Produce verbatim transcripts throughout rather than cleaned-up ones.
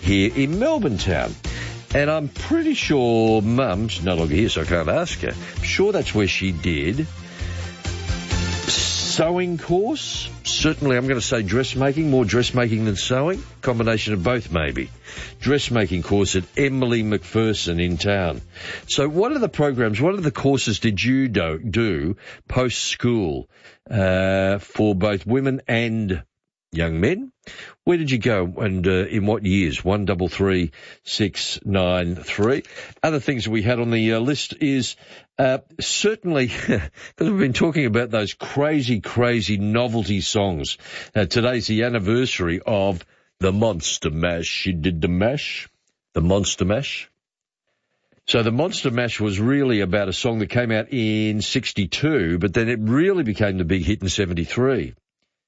here in Melbourne town. And I'm pretty sure Mum's no longer here, so I can't ask her. I'm sure that's where she did sewing course. Certainly, I'm going to say dressmaking, more dressmaking than sewing. Combination of both, maybe. Dressmaking course at Emily McPherson in town. So what are the programs, what are the courses did you do, do post-school uh, for both women and young men? Where did you go and uh, in what years? One double three six nine three. Other things we had on the uh, list is uh, certainly because we've been talking about those crazy, crazy novelty songs. Uh, today's the anniversary of the Monster Mash. She did the mash, the Monster Mash. So the Monster Mash was really about a song that came out in sixty-two, but then it really became the big hit in seventy-three.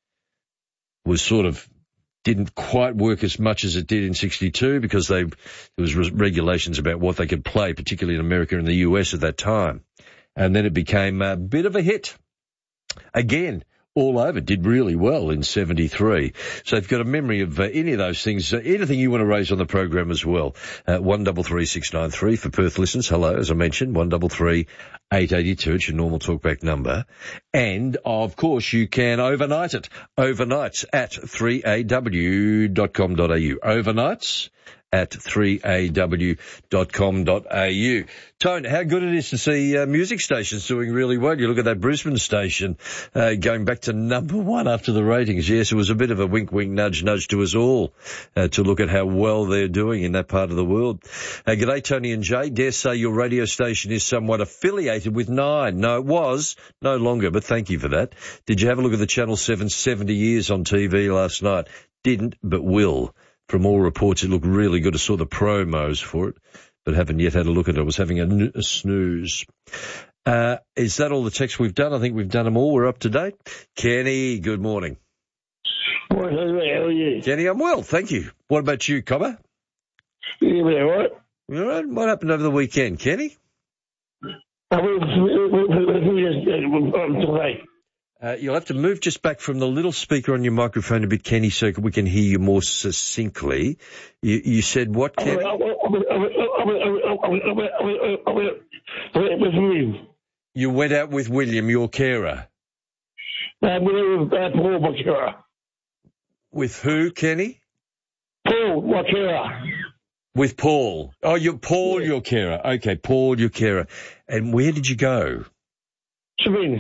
Was sort of didn't quite work as much as it did in sixty-two because they, there was regulations about what they could play, particularly in America and the U S at that time. And then it became a bit of a hit. Again, all over, did really well in seventy-three. So if you've got a memory of uh, any of those things, uh, anything you want to raise on the program as well, uh, one double three six nine three for Perth listeners. Hello, as I mentioned, one double three eight eight two. It's your normal talkback number. And, of course, you can overnight it. Overnights at three a w dot com dot a u. Overnights at three a w dot com dot a u. Tone, how good it is to see uh, music stations doing really well. You look at that Brisbane station uh, going back to number one after the ratings. Yes, it was a bit of a wink, wink, nudge, nudge to us all uh, to look at how well they're doing in that part of the world. Uh, g'day, Tony and Jay. Dare say your radio station is somewhat affiliated with Nine. No, it was. No longer, but thank you for that. Did you have a look at the Channel seven seventy years on T V last night? Didn't, but will. From all reports, it looked really good. I saw the promos for it, but haven't yet had a look at it. I was having a, a snooze. Uh, is that all the texts we've done? I think we've done them all. We're up to date. Kenny, good morning. Well, how are you? Kenny, I'm well, thank you. What about you, Cobber? Yeah, all right. All right. What happened over the weekend, Kenny? I will, Uh, you'll have to move just back from the little speaker on your microphone a bit, Kenny, so we can hear you more succinctly. You, you said what, Kenny? You went out with William, your carer. With who, Kenny? Paul, my carer. With Paul. Oh, you're Paul, your carer. Okay, Paul, your carer. And where did you go? Syringe.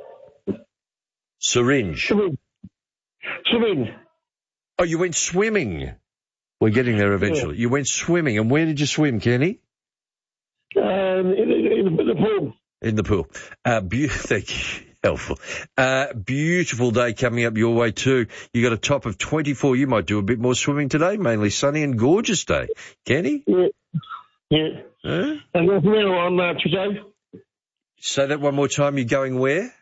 Syringe. Syringe. Syringe. Oh, you went swimming. We're getting there eventually. Yeah. You went swimming. And where did you swim, Kenny? Um, in, in, in the pool. In the pool. Uh, be- thank you. Helpful. Uh, beautiful day coming up your way too. You got a top of twenty-four. You might do a bit more swimming today. Mainly sunny and gorgeous day. Kenny? Yeah. Yeah. Huh? And that's now on uh, Tuesday. Say that one more time. You're going where?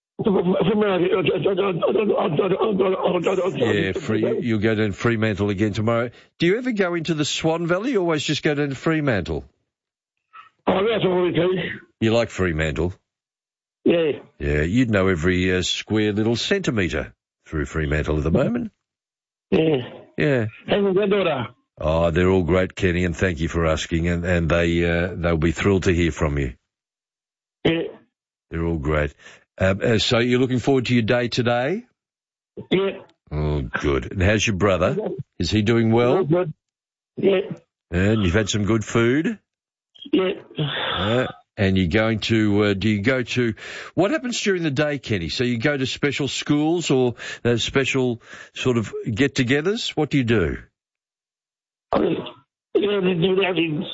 Yeah, free, you'll go down Fremantle again tomorrow. Do you ever go into the Swan Valley? You always just go down to Fremantle? Oh, that's all we do. You like Fremantle? Yeah. Yeah, you'd know every uh, square little centimetre through Fremantle at the moment. Yeah. Yeah. How's your daughter? Oh, they're all great, Kenny, and thank you for asking, and, and they, uh, they'll be thrilled to hear from you. Yeah. They're all great. Um, uh, so you're looking forward to your day today? Yeah. Oh, good. And how's your brother? Is he doing well? Good. Yeah. And you've had some good food? Yeah. Uh, and you're going to, uh, do you go to, what happens during the day, Kenny? So you go to special schools or uh, special sort of get-togethers? What do you do? I mean, you know, they do outings.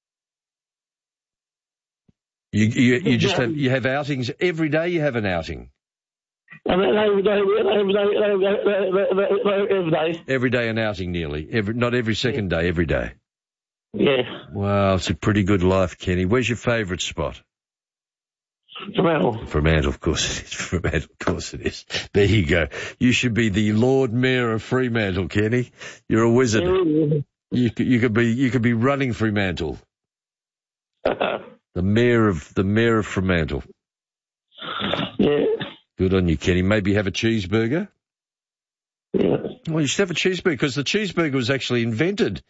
You, you, you just have, you have outings every day. You have an outing. Every day, every day, every day. Every day an outing, nearly. Every, not every second day, every day. Yeah. Wow, it's a pretty good life, Kenny. Where's your favourite spot? Fremantle. Fremantle, of course it is. Fremantle, of course it is. There you go. You should be the Lord Mayor of Fremantle, Kenny. You're a wizard. Yeah. You could, you could be, you could be running Fremantle. The mayor of the mayor of Fremantle. Yeah. Good on you, Kenny. Maybe have a cheeseburger. Yeah. Well, you should have a cheeseburger because the cheeseburger was actually invented